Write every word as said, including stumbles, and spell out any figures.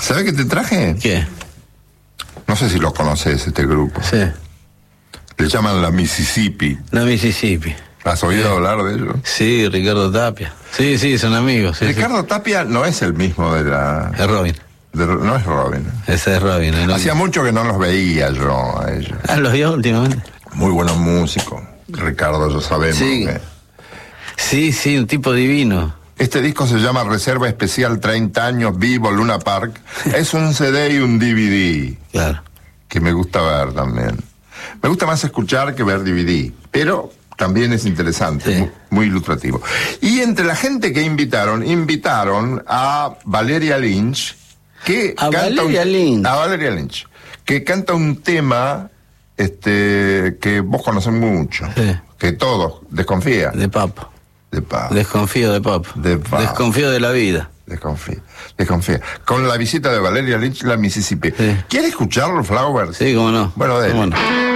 ¿Sabes qué te traje? ¿Qué? No sé si lo conoces, este grupo. Sí. Le llaman la Mississippi. La Mississippi. ¿Has oído Sí. hablar de ellos? Sí, Ricardo Tapia. Sí, sí, son amigos. Sí, Ricardo sí. Tapia no es el mismo de la... Es Robin. de- no es Robin. Ese es Robin. ¿no? Hacía mucho que no los veía yo a ellos. Ah, ¿los vio últimamente? Muy buenos músicos. Ricardo, ya sabemos. Sí. que- Sí, sí, un tipo divino. Este disco se llama Reserva Especial treinta años Vivo Luna Park. Es un C D y un D V D. Claro. Que me gusta ver también. Me gusta más escuchar que ver D V D, pero también es interesante, Sí. muy, muy ilustrativo. Y entre la gente que invitaron, invitaron a Valeria Lynch, que A canta Valeria un, Lynch. a Valeria Lynch, que canta un tema este que vos conocés mucho, Sí. que todos desconfía De papo. de paz. Desconfío de papo. De papo. Desconfío de la vida. Desconfía, desconfía. Con la visita de Valeria Lynch, la Mississippi. Sí. ¿Quiere escucharlo, Flowers? Sí, cómo no. Bueno, de ¿Cómo no?